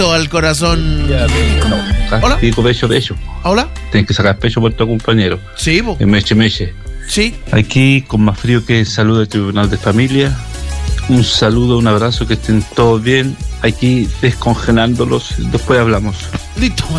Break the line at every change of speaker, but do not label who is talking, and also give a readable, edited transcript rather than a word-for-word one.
al corazón. Hola.
Digo pecho.
Hola.
Tienes que sacar pecho por tu compañero.
Sí, po.
Meche.
Sí.
Aquí con más frío que salud del Tribunal de Familia. Un saludo, un abrazo, que estén todos bien. Aquí descongelándolos. Después hablamos.
Listo.